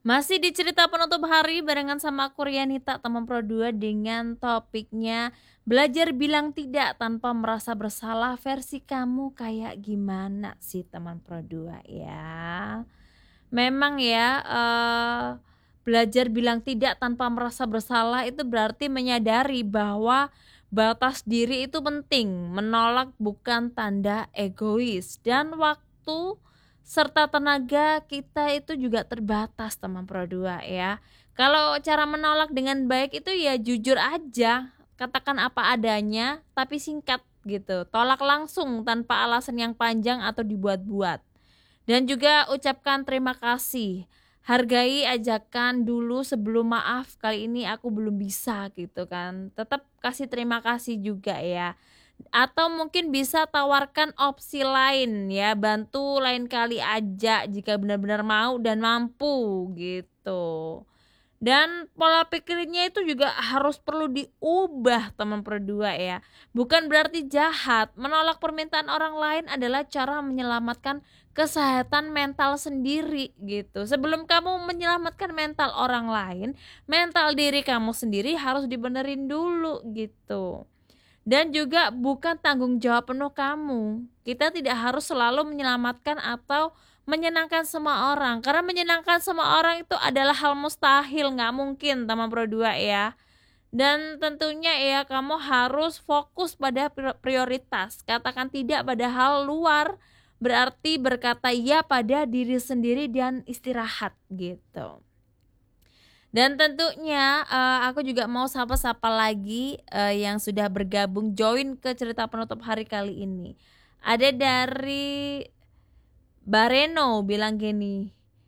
Masih di cerita penutup hari barengan sama aku Rianita teman Pro 2 dengan topiknya belajar bilang tidak tanpa merasa bersalah versi kamu kayak gimana sih teman Pro 2 ya. Memang ya belajar bilang tidak tanpa merasa bersalah itu berarti menyadari bahwa batas diri itu penting, menolak bukan tanda egois dan waktu serta tenaga kita itu juga terbatas teman Pro 2 ya. Kalau cara menolak dengan baik itu ya jujur aja, katakan apa adanya tapi singkat gitu. Tolak langsung tanpa alasan yang panjang atau dibuat-buat. Dan juga ucapkan terima kasih. Hargai ajakan dulu sebelum maaf kali ini aku belum bisa gitu kan. Tetap kasih terima kasih juga ya. Atau mungkin bisa tawarkan opsi lain ya, bantu lain kali aja jika benar-benar mau dan mampu gitu. Dan pola pikirnya itu juga harus perlu diubah teman Pro 2 ya. Bukan berarti jahat, menolak permintaan orang lain adalah cara menyelamatkan kesehatan mental sendiri gitu. Sebelum kamu menyelamatkan mental orang lain, mental diri kamu sendiri harus dibenerin dulu gitu. Dan juga bukan tanggung jawab penuh kamu. Kita tidak harus selalu menyelamatkan atau menyenangkan semua orang. Karena menyenangkan semua orang itu adalah hal mustahil, nggak mungkin teman Pro 2 ya. Dan tentunya ya kamu harus fokus pada prioritas. Katakan tidak pada hal luar, berarti berkata ya pada diri sendiri dan istirahat gitu. Dan tentunya, aku juga mau sapa-sapa lagi, yang sudah bergabung join ke cerita penutup hari kali ini. Ada dari Bareno bilang gini,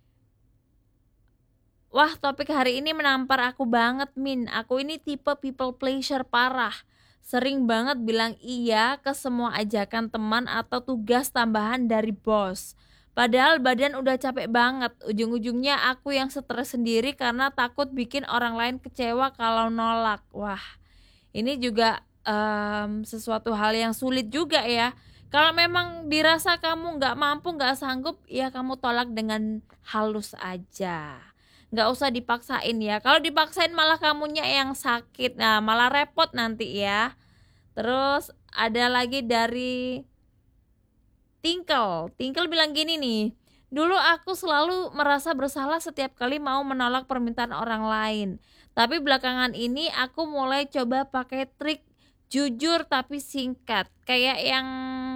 "Wah, topik hari ini menampar aku banget, Min. Aku ini tipe people pleasure parah. Sering banget bilang iya ke semua ajakan teman atau tugas tambahan dari bos. Padahal badan udah capek banget. Ujung-ujungnya aku yang stres sendiri karena takut bikin orang lain kecewa kalau nolak." Wah, ini juga sesuatu hal yang sulit juga ya. Kalau memang dirasa kamu nggak mampu, nggak sanggup, ya kamu tolak dengan halus aja. Nggak usah dipaksain ya. Kalau dipaksain malah kamunya yang sakit. Nah, malah repot nanti ya. Terus ada lagi dari Tinkle. Tinkle bilang gini nih, dulu aku selalu merasa bersalah setiap kali mau menolak permintaan orang lain. Tapi belakangan ini aku mulai coba pakai trik jujur tapi singkat. Kayak yang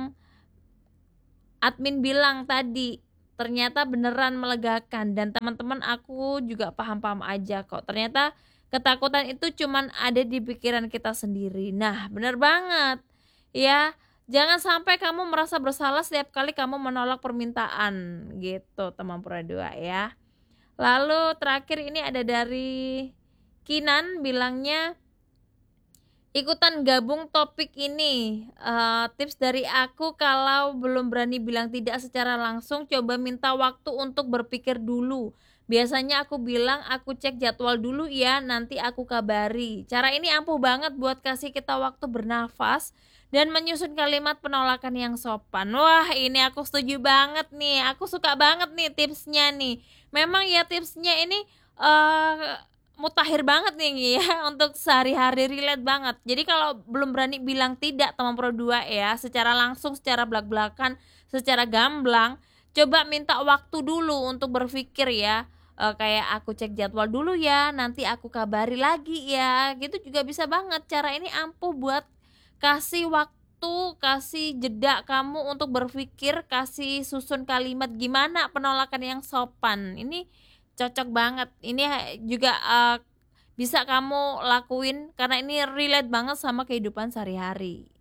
admin bilang tadi, ternyata beneran melegakan dan teman-teman aku juga paham-paham aja kok. Ternyata ketakutan itu cuman ada di pikiran kita sendiri. Nah, bener banget. Ya, jangan sampai kamu merasa bersalah setiap kali kamu menolak permintaan gitu, teman Pura 2 ya. Lalu terakhir ini ada dari Kinan bilangnya, ikutan gabung topik ini, tips dari aku kalau belum berani bilang tidak secara langsung coba minta waktu untuk berpikir dulu. Biasanya aku bilang aku cek jadwal dulu ya nanti aku kabari. Cara ini ampuh banget buat kasih kita waktu bernafas dan menyusun kalimat penolakan yang sopan. Wah, ini aku setuju banget nih, aku suka banget nih tipsnya nih. Memang ya tipsnya ini mutakhir banget nih ya untuk sehari-hari, relate banget. Jadi kalau belum berani bilang tidak teman Pro 2 ya, secara langsung, secara belak-belakan, secara gamblang, coba minta waktu dulu untuk berpikir ya. Kayak aku cek jadwal dulu ya, nanti aku kabari lagi ya. Gitu juga bisa banget. Cara ini ampuh buat kasih waktu, kasih jeda kamu untuk berpikir, kasih susun kalimat gimana penolakan yang sopan. Ini cocok banget. Ini juga bisa kamu lakuin karena ini relate banget sama kehidupan sehari-hari.